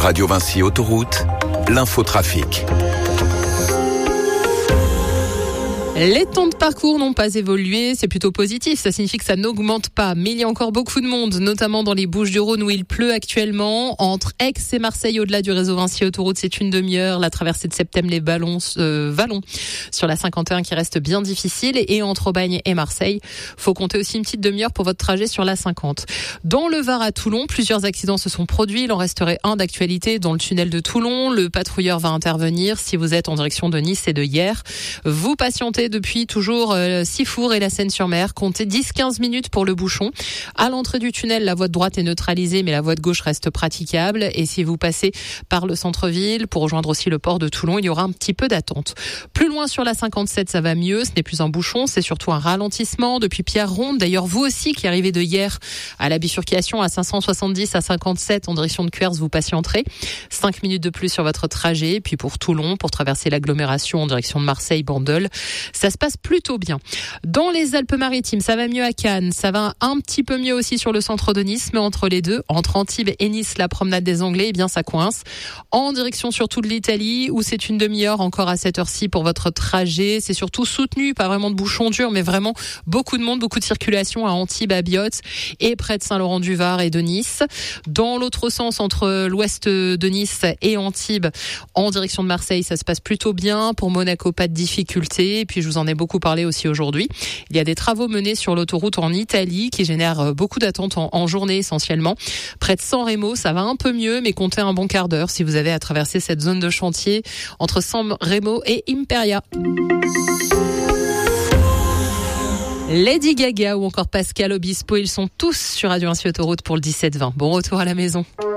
Radio Vinci Autoroute, l'infotrafic. Les temps de parcours n'ont pas évolué, c'est plutôt positif, ça signifie que ça n'augmente pas. Mais il y a encore beaucoup de monde, notamment dans les Bouches-du-Rhône où il pleut actuellement. Entre Aix et Marseille, au-delà du réseau Vinci Autoroute, c'est une demi-heure. La traversée de Septem, les Vallons sur la 51 qui reste bien difficile. Et entre Aubagne et Marseille, faut compter aussi une petite demi-heure pour votre trajet sur la 50. Dans le Var à Toulon, plusieurs accidents se sont produits. Il en resterait un d'actualité dans le tunnel de Toulon. Le patrouilleur va intervenir si vous êtes en direction de Nice et de Hyères. Vous patientez depuis toujours Sifour et la Seine-sur-Mer. Comptez 10-15 minutes pour le bouchon. À l'entrée du tunnel, la voie de droite est neutralisée, mais la voie de gauche reste praticable. Et si vous passez par le centre-ville pour rejoindre aussi le port de Toulon, il y aura un petit peu d'attente. Plus loin sur la 57, ça va mieux. Ce n'est plus un bouchon, c'est surtout un ralentissement depuis Pierre-Ronde. D'ailleurs, vous aussi qui arrivez de Hyères à la bifurcation à 570 à 57 en direction de Cuers, vous patienterez. 5 minutes de plus sur votre trajet. Puis pour Toulon, pour traverser l'agglomération en direction de Marseille, Bandol, ça se passe plutôt bien. Dans les Alpes-Maritimes, ça va mieux à Cannes, ça va un petit peu mieux aussi sur le centre de Nice, mais entre les deux, entre Antibes et Nice, la promenade des Anglais, eh bien ça coince. En direction surtout de l'Italie, où c'est une demi-heure encore à cette heure-ci pour votre trajet. C'est surtout soutenu, pas vraiment de bouchons durs, mais vraiment beaucoup de monde, beaucoup de circulation à Antibes, à Biot et près de Saint-Laurent-du-Var et de Nice. Dans l'autre sens, entre l'ouest de Nice et Antibes, en direction de Marseille, ça se passe plutôt bien. Pour Monaco, pas de difficultés. Et puis je vous en ai beaucoup parlé aussi aujourd'hui. Il y a des travaux menés sur l'autoroute en Italie qui génèrent beaucoup d'attentes en journée essentiellement. Près de San Remo, ça va un peu mieux, mais comptez un bon quart d'heure si vous avez à traverser cette zone de chantier entre San Remo et Imperia. Lady Gaga ou encore Pascal Obispo, ils sont tous sur Radio Vinci Autoroute pour le 17-20. Bon retour à la maison.